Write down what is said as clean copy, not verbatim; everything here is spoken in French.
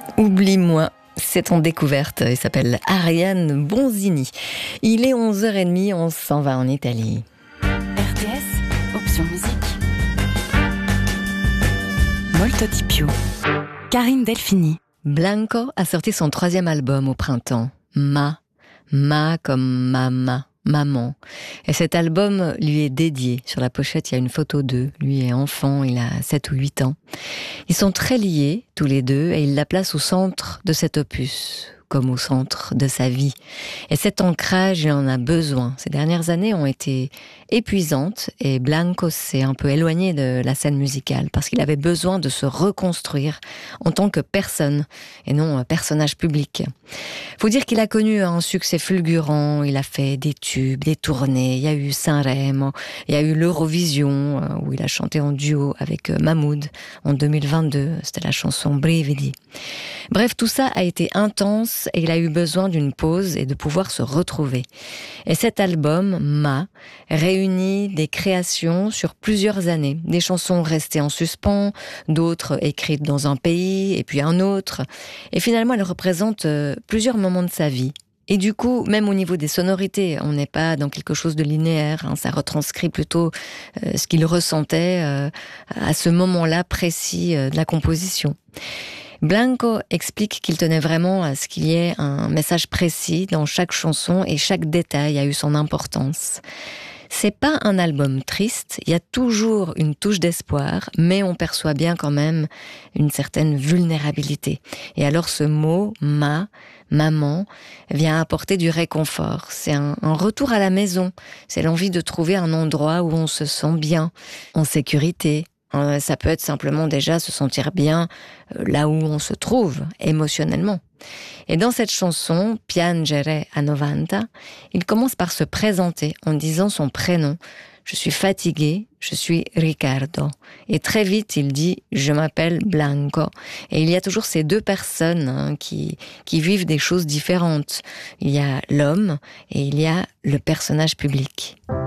Oublie-moi, c'est en découverte. Il s'appelle Ariane Bonzini. Il est 11h30, on s'en va en Italie. RTS, option musique. Molto di più. Karine Delphini. Blanco a sorti son 3e album au printemps. Ma comme maman. Et cet album lui est dédié. Sur la pochette, il y a une photo d'eux. Lui est enfant, il a 7 ou 8 ans. Ils sont très liés, tous les deux, et il la place au centre de cet opus, comme au centre de sa vie. Et cet ancrage, il en a besoin. Ces dernières années ont été épuisantes et Blanco s'est un peu éloigné de la scène musicale parce qu'il avait besoin de se reconstruire en tant que personne et non personnage public. Faut dire qu'il a connu un succès fulgurant, il a fait des tubes, des tournées, il y a eu Sanremo, il y a eu l'Eurovision où il a chanté en duo avec Mahmoud en 2022, c'était la chanson Brividi. Bref, tout ça a été intense et il a eu besoin d'une pause et de pouvoir se retrouver. Et cet album, Ma, réunit des créations sur plusieurs années. Des chansons restées en suspens, d'autres écrites dans un pays et puis un autre. Et finalement, elles représentent plusieurs moments de sa vie. Et du coup, même au niveau des sonorités, on n'est pas dans quelque chose de linéaire. Ça retranscrit plutôt ce qu'il ressentait à ce moment-là précis de la composition. Blanco explique qu'il tenait vraiment à ce qu'il y ait un message précis dans chaque chanson et chaque détail a eu son importance. C'est pas un album triste, il y a toujours une touche d'espoir, mais on perçoit bien quand même une certaine vulnérabilité. Et alors ce mot, maman, vient apporter du réconfort. C'est un retour à la maison, c'est l'envie de trouver un endroit où on se sent bien, en sécurité. Ça peut être simplement déjà se sentir bien là où on se trouve émotionnellement. Et dans cette chanson, Piangere a 90, il commence par se présenter en disant son prénom. Je suis fatigué, je suis Riccardo. Et très vite, il dit « je m'appelle Blanco ». Et il y a toujours ces deux personnes qui vivent des choses différentes. Il y a l'homme et il y a le personnage public.